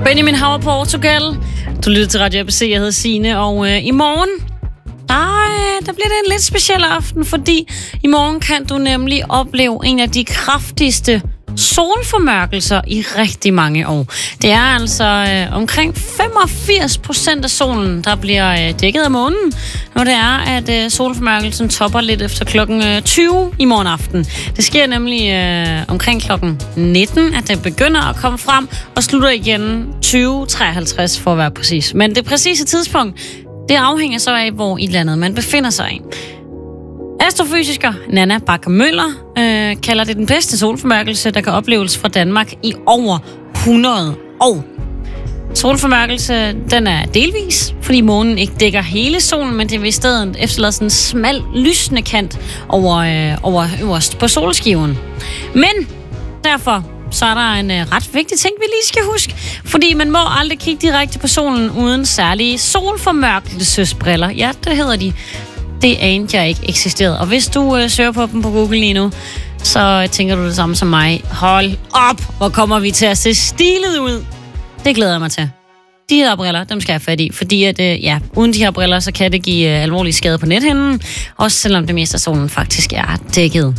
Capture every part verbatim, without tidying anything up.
Benjamin Hauer, Portugal. Du lytter til Radio A B C, jeg hedder Signe, og øh, i morgen, der, øh, der bliver det en lidt speciel aften, fordi i morgen kan du nemlig opleve en af de kraftigste solformørkelser i rigtig mange år. Det er altså øh, omkring femogfirs procent af solen, der bliver øh, dækket af månen, når det er, at øh, solformørkelsen topper lidt efter klokken øh, tyve i morgen aften. Det sker nemlig øh, omkring klokken nitten, at det begynder at komme frem, og slutter igen tyve treoghalvtreds for at være præcis. Men det præcise tidspunkt, det afhænger så af, hvor i landet man befinder sig i. Astrofysiker Nanna Backer Møller øh, kalder det den bedste solformørkelse, der kan opleves fra Danmark i over hundrede år. Solformørkelse, den er delvis, fordi månen ikke dækker hele solen, men det vil i stedet efterlade sådan en smal, lysende kant over, øh, over øverst på solskiven. Men derfor så er der en øh, ret vigtig ting, vi lige skal huske. Fordi man må aldrig kigge direkte på solen uden særlige solformørkelsesbriller. Ja, det hedder de. Det anede jeg ikke eksisterede. Og hvis du øh, søger på dem på Google lige nu, så tænker du det samme som mig. Hold op, hvor kommer vi til at se stilet ud. Det glæder jeg mig til. De her briller, dem skal jeg have fat i. Fordi at, øh, ja, uden de her briller, så kan det give øh, alvorlige skade på nethinden. Også selvom det meste af solen faktisk er dækket.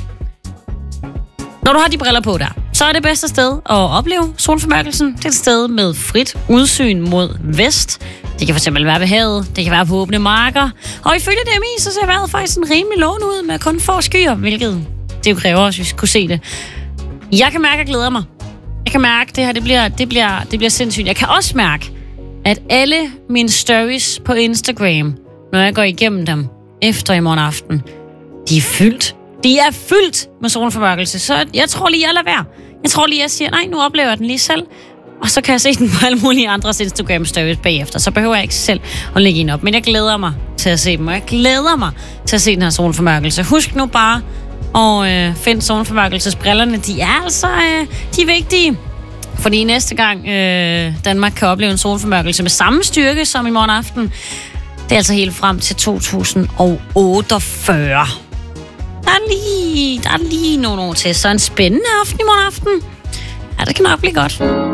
Når du har de briller på der, så er det bedste sted at opleve solformørkelsen. Det er et sted med frit udsyn mod vest. Det kan fx være ved havet, det kan være på åbne marker. Og ifølge D M I, så ser vejret faktisk en rimelig lovende ud med kun få skyer, hvilket det jo kræver også, hvis vi kunne se det. Jeg kan mærke, at jeg glæder mig. Jeg kan mærke, at det her det bliver, det bliver, det bliver sindssygt. Jeg kan også mærke, at alle mine stories på Instagram, når jeg går igennem dem efter i morgen aften, de er fyldt. De er fyldt med solformørkelse, så jeg tror lige, jeg lader være. Jeg tror lige, jeg siger, nej, nu oplever jeg den lige selv. Og så kan jeg se den på alle mulige andres Instagram-stories bagefter. Så behøver jeg ikke selv at lægge en op. Men jeg glæder mig til at se dem, og jeg glæder mig til at se den her solformørkelse. Husk nu bare at øh, finde solformørkelsesbrillerne. De er altså øh, de er vigtige. Fordi næste gang øh, Danmark kan opleve en solformørkelse med samme styrke som i morgen aften, det er altså helt frem til to tusind otteogfyrre. Der er lige, der er lige nogle år til, så en spændende aften i morgen aften. Ja, det kan nok blive godt.